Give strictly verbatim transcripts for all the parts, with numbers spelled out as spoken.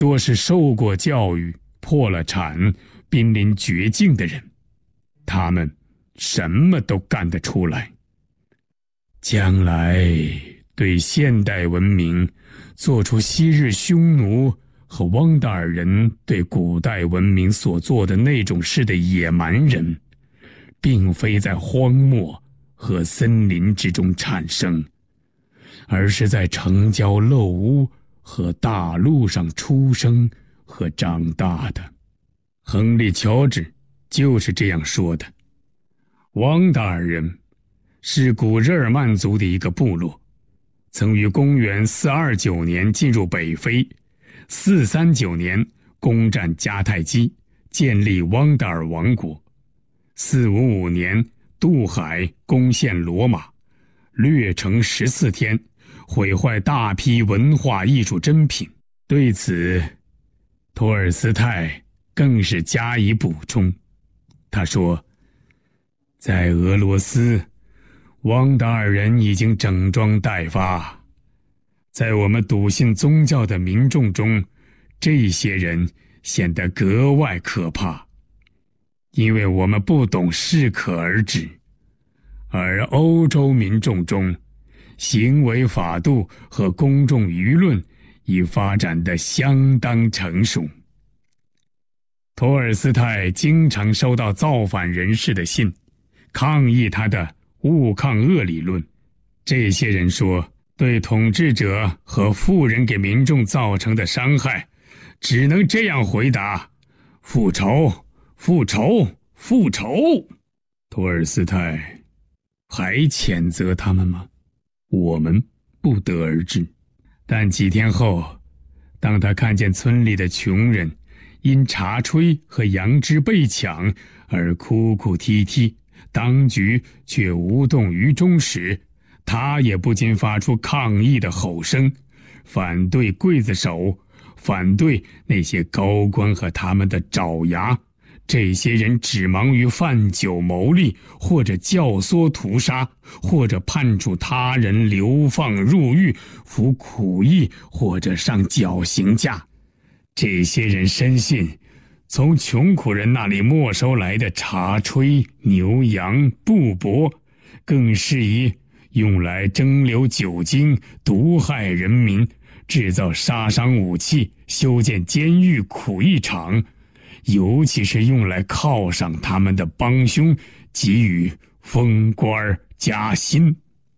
多是受过教育、破了产、濒临绝境的人，他们什么都干得出来。将来对现代文明做出昔日匈奴和汪达尔人对古代文明所做的那种事的野蛮人，并非在荒漠和森林之中产生，而是在城郊陋屋和大路上出生和长大的。亨利·乔治就是这样说的。汪达尔人是古日耳曼族的一个部落，曾于公元四二九年进入北非，四三九年攻占迦太基，建立汪达尔王国。四五五年渡海攻陷罗马，略城十四天，毁坏大批文化艺术珍品。对此，托尔斯泰更是加以补充。他说，在俄罗斯，汪达尔人已经整装待发，在我们笃信宗教的民众中，这些人显得格外可怕，因为我们不懂适可而止，而欧洲民众中，行为法度和公众舆论已发展得相当成熟。托尔斯泰经常收到造反人士的信，抗议他的勿抗恶理论。这些人说，对统治者和富人给民众造成的伤害，只能这样回答：复仇，复仇，复仇。托尔斯泰还谴责他们吗？我们不得而知。但几天后，当他看见村里的穷人因茶炊和羊脂被抢而哭哭啼啼，当局却无动于衷时，他也不禁发出抗议的吼声，反对刽子手，反对那些高官和他们的爪牙。这些人只忙于贩酒牟利，或者教唆屠杀，或者判处他人流放入狱、服苦役，或者上绞刑架。这些人深信，从穷苦人那里没收来的茶炊、牛羊、布帛，更适宜用来蒸馏酒精、毒害人民、制造杀伤武器、修建监狱、苦役场，尤其是用来犒赏他们的帮凶，给予封官加薪。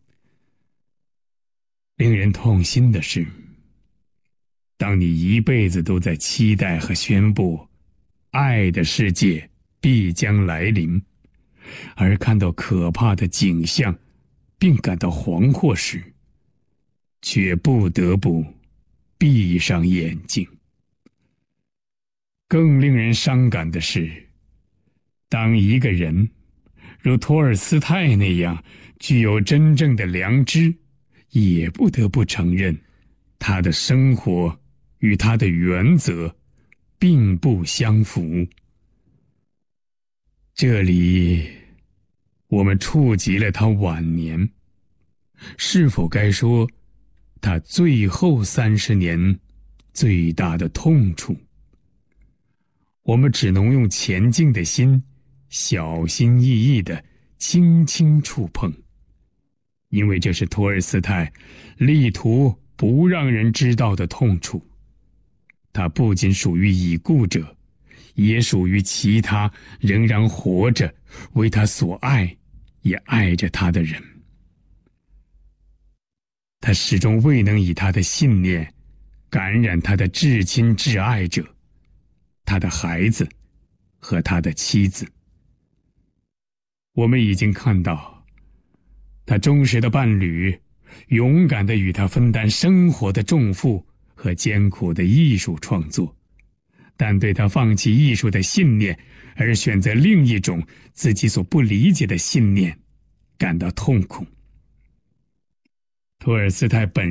令人痛心的是，当你一辈子都在期待和宣布爱的世界必将来临，而看到可怕的景象并感到惶惑时，却不得不闭上眼睛。更令人伤感的是，当一个人如托尔斯泰那样具有真正的良知，也不得不承认，他的生活与他的原则并不相符。这里我们触及了他晚年，是否该说他最后三十年最大的痛处？我们只能用前进的心，小心翼翼地轻轻触碰，因为这是托尔斯泰力图不让人知道的痛处。它不仅属于已故者，也属于其他仍然活着、为他所爱也爱着他的人。他始终未能以他的信念感染他的至亲至爱者，他的孩子和他的妻子。我们已经看到，他忠实的伴侣勇敢地与他分担生活的重负和艰苦的艺术创作，但对他放弃艺术的信念而选择另一种自己所不理解的信念感到痛苦。托尔斯泰本